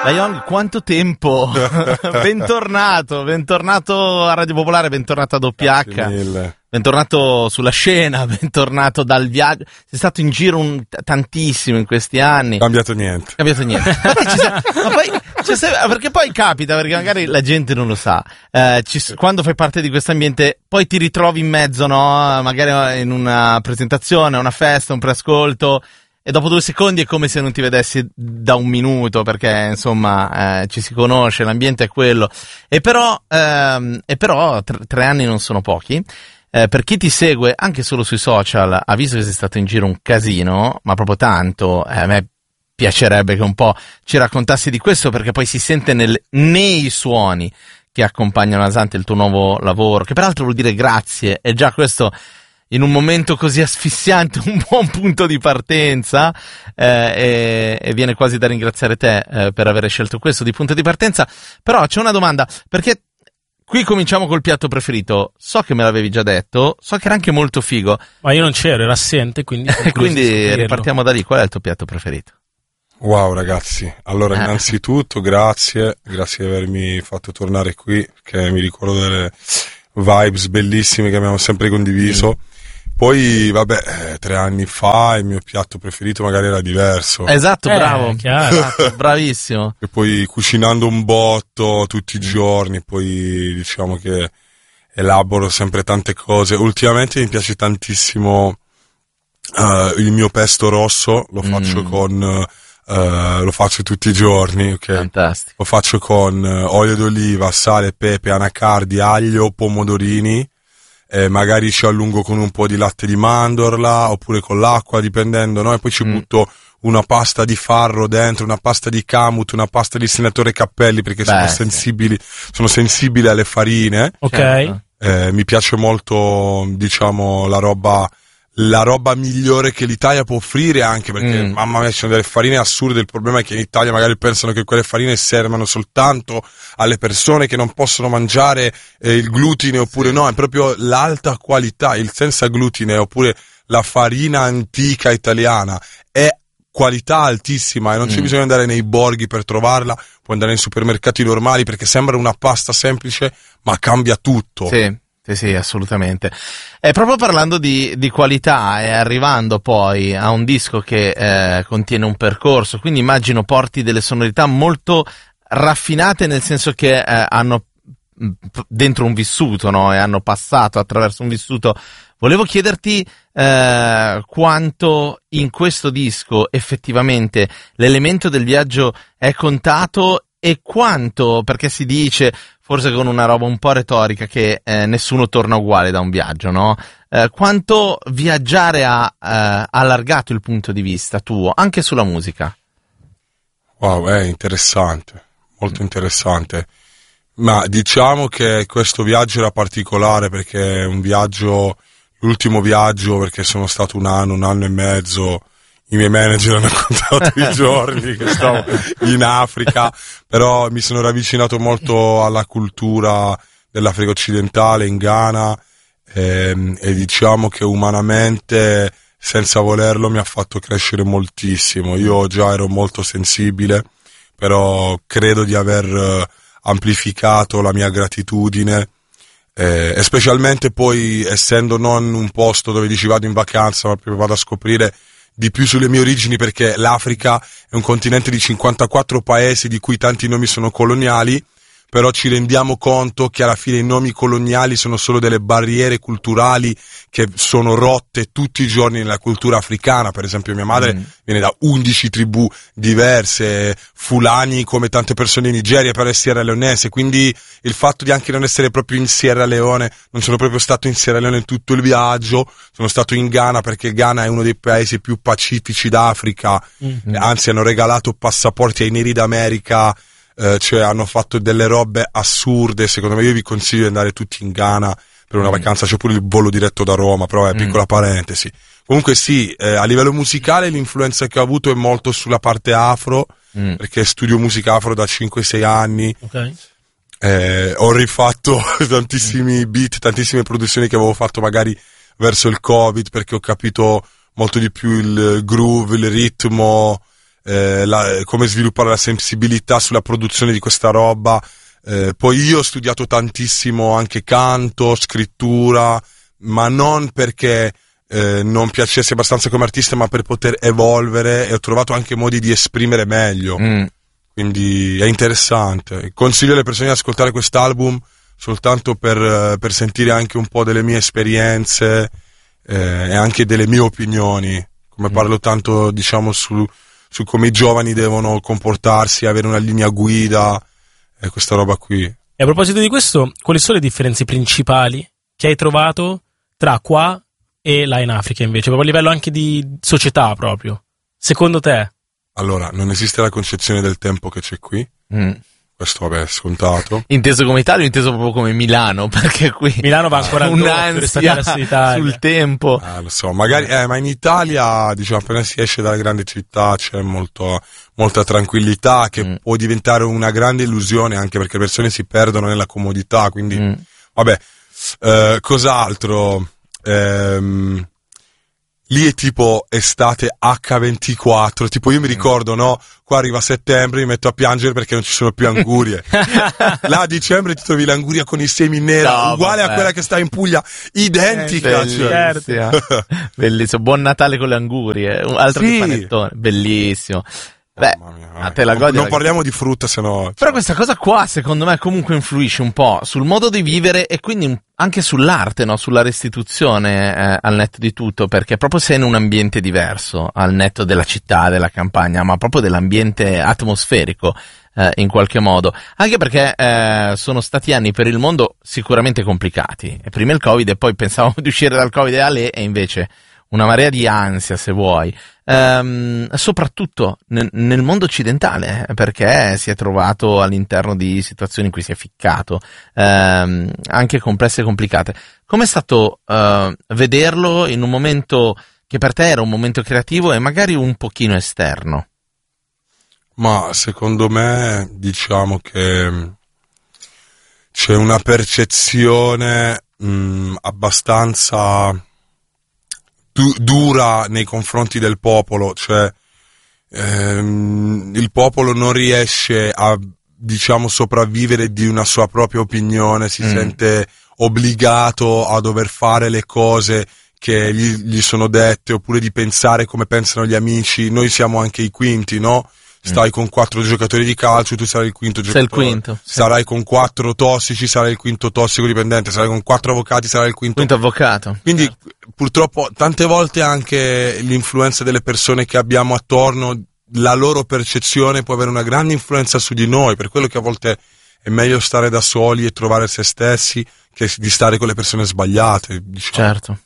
La Young, quanto tempo? bentornato a Radio Popolare, bentornato a WH, bentornato sulla scena, bentornato dal viaggio. Sei stato in giro tantissimo in questi anni. Cambiato niente. Perché poi capita, perché magari la gente non lo sa, quando fai parte di questo ambiente poi ti ritrovi in mezzo, no? Magari in una presentazione, una festa, un preascolto, e dopo 2 secondi è come se non ti vedessi da 1 minuto, perché insomma ci si conosce, l'ambiente è quello. E però 3 anni non sono pochi. Per chi ti segue anche solo sui social ha visto che sei stato in giro un casino, ma proprio tanto. A me piacerebbe che un po' ci raccontassi di questo, perché poi si sente nei suoni che accompagnano Asante il tuo nuovo lavoro, che peraltro vuol dire grazie, e già questo in un momento così asfissiante un buon punto di partenza, e viene quasi da ringraziare te per aver scelto questo di punto di partenza. Però c'è una domanda, perché qui cominciamo col piatto preferito. So che me l'avevi già detto, so che era anche molto figo, ma io non c'ero, ero assente, quindi ripartiamo da lì. Qual è il tuo piatto preferito? Wow ragazzi, allora innanzitutto grazie di avermi fatto tornare qui, perché mi ricordo delle vibes bellissime che abbiamo sempre condiviso. Poi vabbè, 3 anni fa il mio piatto preferito magari era diverso. Esatto, bravo, esatto, bravissimo. E poi cucinando un botto tutti i giorni, poi diciamo che elaboro sempre tante cose. Ultimamente mi piace tantissimo il mio pesto rosso, lo faccio lo faccio tutti i giorni, ok? Fantastico. Lo faccio con olio d'oliva, sale, pepe, anacardi, aglio, pomodorini. Magari ci allungo con un po' di latte di mandorla oppure con l'acqua, dipendendo, no? E poi ci butto una pasta di farro dentro, una pasta di kamut, una pasta di senatore Cappelli, perché sono sensibile alle farine. Ok. Mi piace molto, diciamo, la roba migliore che l'Italia può offrire, anche perché mamma mia, ci sono delle farine assurde. Il problema è che in Italia magari pensano che quelle farine servano soltanto alle persone che non possono mangiare il glutine, oppure no, è proprio l'alta qualità, il senza glutine, oppure la farina antica italiana è qualità altissima, e non c'è bisogno di andare nei borghi per trovarla, puoi andare in supermercati normali, perché sembra una pasta semplice ma cambia tutto. Sì, assolutamente. E proprio parlando di qualità e arrivando poi a un disco che contiene un percorso, quindi immagino porti delle sonorità molto raffinate, nel senso che hanno dentro un vissuto, no? E hanno passato attraverso un vissuto. Volevo chiederti quanto in questo disco effettivamente l'elemento del viaggio è contato, e quanto, perché si dice, forse con una roba un po' retorica, che nessuno torna uguale da un viaggio, no? Quanto viaggiare ha allargato il punto di vista tuo, anche sulla musica? Wow, è interessante, molto interessante. Ma diciamo che questo viaggio era particolare, perché è un viaggio, l'ultimo viaggio, perché sono stato un anno e mezzo. I miei manager hanno contato i giorni che stavo in Africa, però mi sono ravvicinato molto alla cultura dell'Africa occidentale, in Ghana, e diciamo che umanamente, senza volerlo, mi ha fatto crescere moltissimo. Io già ero molto sensibile, però credo di aver amplificato la mia gratitudine, e specialmente poi, essendo non un posto dove dici vado in vacanza, ma proprio vado a scoprire di più sulle mie origini, perché l'Africa è un continente di 54 paesi, di cui tanti nomi sono coloniali, però ci rendiamo conto che alla fine i nomi coloniali sono solo delle barriere culturali che sono rotte tutti i giorni nella cultura africana. Per esempio mia madre viene da 11 tribù diverse, fulani come tante persone in Nigeria, però è sierra leonese, quindi il fatto di anche non essere proprio in Sierra Leone, non sono proprio stato in Sierra Leone in tutto il viaggio, sono stato in Ghana, perché Ghana è uno dei paesi più pacifici d'Africa, anzi hanno regalato passaporti ai neri d'America, cioè hanno fatto delle robe assurde. Secondo me, io vi consiglio di andare tutti in Ghana per una vacanza, c'è pure il volo diretto da Roma, però è piccola parentesi. Comunque sì, a livello musicale l'influenza che ho avuto è molto sulla parte afro, perché studio musica afro da 5-6 anni. Ho rifatto tantissimi beat, tantissime produzioni che avevo fatto magari verso il Covid, perché ho capito molto di più il groove, il ritmo, come sviluppare la sensibilità sulla produzione di questa roba. Poi io ho studiato tantissimo anche canto, scrittura, ma non perché non piacesse abbastanza come artista, ma per poter evolvere, e ho trovato anche modi di esprimere meglio. Quindi è interessante. Consiglio alle persone di ascoltare quest'album soltanto per sentire anche un po' delle mie esperienze e anche delle mie opinioni. Come parlo tanto, diciamo, su come i giovani devono comportarsi, avere una linea guida e questa roba qui. E a proposito di questo, quali sono le differenze principali che hai trovato tra qua e là in Africa invece, proprio a livello anche di società proprio, secondo te? Allora, non esiste la concezione del tempo che c'è qui. Questo vabbè è scontato. Inteso come Italia o inteso proprio come Milano? Perché qui Milano va ancora un'ansia sul tempo. Lo so, magari, ma in Italia, diciamo, appena si esce dalle grandi città c'è molta tranquillità, che può diventare una grande illusione, anche perché le persone si perdono nella comodità, quindi vabbè. Cos'altro? Lì è tipo estate H24, tipo io mi ricordo, no? Qua arriva settembre, mi metto a piangere perché non ci sono più angurie. Là a dicembre ti trovi l'anguria con i semi neri, uguale a quella che sta in Puglia, identica. Bellissimo. Bellissimo, buon Natale con le angurie, altro che panettone, bellissimo. Beh, a te la godi, non parliamo di frutta, sennò. Però questa cosa qua, secondo me, comunque influisce un po' sul modo di vivere e quindi anche sull'arte, no? Sulla restituzione, al netto di tutto, perché proprio sei in un ambiente diverso, al netto della città, della campagna, ma proprio dell'ambiente atmosferico, in qualche modo. Anche perché sono stati anni per il mondo sicuramente complicati. E prima il Covid e poi pensavamo di uscire dal Covid e invece una marea di ansia, se vuoi, soprattutto nel mondo occidentale, perché si è trovato all'interno di situazioni in cui si è ficcato, anche complesse e complicate. Com'è stato vederlo in un momento che per te era un momento creativo e magari un pochino esterno? Ma secondo me, diciamo che c'è una percezione abbastanza dura nei confronti del popolo, cioè il popolo non riesce a, diciamo, sopravvivere di una sua propria opinione, si sente obbligato a dover fare le cose che gli sono dette, oppure di pensare come pensano gli amici. Noi siamo anche i quinti, no? Stai con 4 giocatori di calcio, tu sarai il quinto giocatore. Sei il quinto. Sì. Sarai con 4 tossici, sarai il quinto tossicodipendente. Sarai con 4 avvocati, sarai il quinto avvocato. Quindi, certo, purtroppo, tante volte anche l'influenza delle persone che abbiamo attorno, la loro percezione può avere una grande influenza su di noi. Per quello che a volte è meglio stare da soli e trovare se stessi che di stare con le persone sbagliate, diciamo. Certo.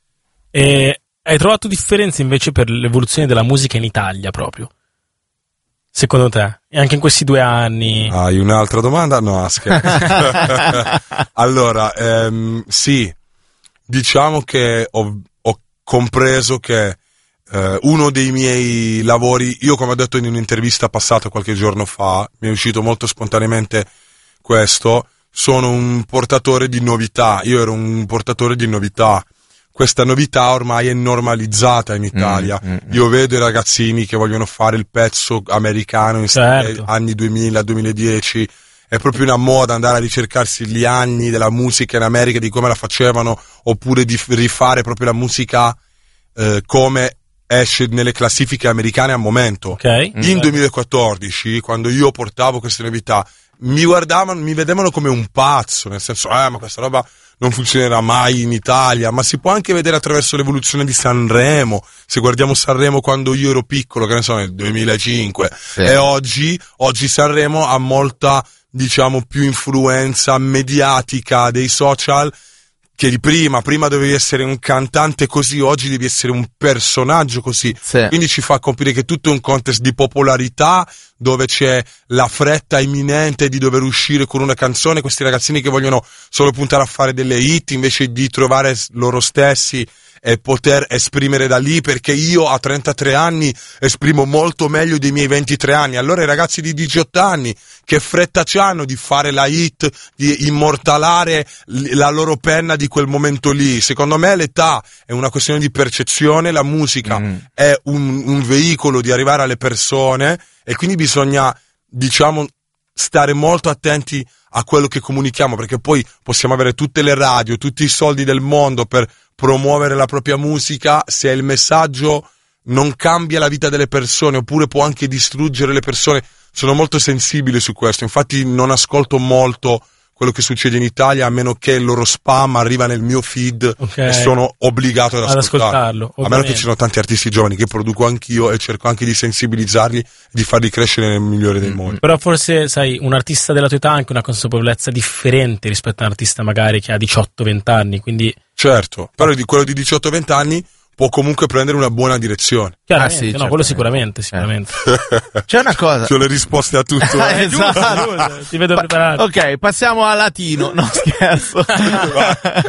E hai trovato differenze invece per l'evoluzione della musica in Italia proprio? Secondo te? E anche in questi 2 anni? Hai un'altra domanda? No, scherzo. Allora, sì, diciamo che ho compreso che uno dei miei lavori, io come ho detto in un'intervista passata qualche giorno fa, mi è uscito molto spontaneamente questo, sono un portatore di novità, io ero un portatore di novità. Questa novità ormai è normalizzata in Italia. Io vedo i ragazzini che vogliono fare il pezzo americano in certo, anni 2000-2010. È proprio una moda andare a ricercarsi gli anni della musica in America, di come la facevano, oppure di rifare proprio la musica come esce nelle classifiche americane al momento. Okay. In 2014, quando io portavo queste novità, mi guardavano, mi vedevano come un pazzo, nel senso, ma questa roba non funzionerà mai in Italia. Ma si può anche vedere attraverso l'evoluzione di Sanremo. Se guardiamo Sanremo quando io ero piccolo, che ne so, nel 2005, sì, e oggi Sanremo ha molta, diciamo, più influenza mediatica dei social che di prima dovevi essere un cantante così, oggi devi essere un personaggio così. Sì. Quindi ci fa capire che tutto è un contest di popolarità, dove c'è la fretta imminente di dover uscire con una canzone, questi ragazzini che vogliono solo puntare a fare delle hit invece di trovare loro stessi e poter esprimere da lì, perché io a 33 anni esprimo molto meglio dei miei 23 anni. Allora i ragazzi di 18 anni che fretta c'hanno di fare la hit, di immortalare la loro penna di quel momento lì? Secondo me l'età è una questione di percezione, la musica è un veicolo di arrivare alle persone, e quindi bisogna, diciamo, stare molto attenti a quello che comunichiamo, perché poi possiamo avere tutte le radio, tutti i soldi del mondo per promuovere la propria musica, se il messaggio non cambia la vita delle persone, oppure può anche distruggere le persone. Sono molto sensibile su questo, infatti non ascolto molto quello che succede in Italia, a meno che il loro spam arriva nel mio feed, e sono obbligato ad ascoltarlo. A meno che ci sono tanti artisti giovani che produco anch'io, e cerco anche di sensibilizzarli, di farli crescere nel migliore dei modi. Però forse, sai, un artista della tua età ha anche una consapevolezza differente rispetto a un artista magari che ha 18-20 anni, quindi... Certo, però di quello di 18-20 anni può comunque prendere una buona direzione. Chiaramente, no, quello sicuramente. C'è una cosa. C'ho le risposte a tutto. Esatto. Ti vedo preparato. Ok, passiamo a latino. No, scherzo.